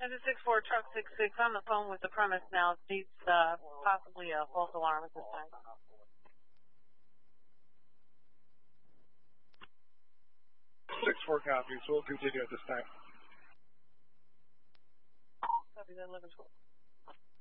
This is 6-4, truck 66 on the phone with the premise now. It's possibly a false alarm at this time. 6-4 copies. We'll continue at this time. Copy that, 11-12.